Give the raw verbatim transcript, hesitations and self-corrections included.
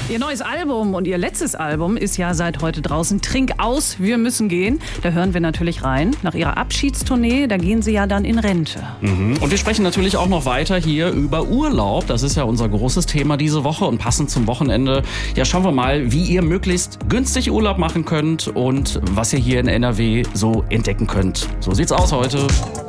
Ihr neues Album und ihr letztes Album ist ja seit heute draußen. Trink aus, wir müssen gehen. Da hören wir natürlich rein. Nach ihrer Abschiedstournee, da gehen sie ja dann in Rente. Mhm. Und wir sprechen natürlich auch noch weiter hier über Urlaub. Das ist ja unser großes Thema diese Woche. Und passend zum Wochenende, ja, schauen wir mal, wie ihr möglichst günstig Urlaub machen könnt und was ihr hier in N R W so entdecken könnt. So sieht's aus heute.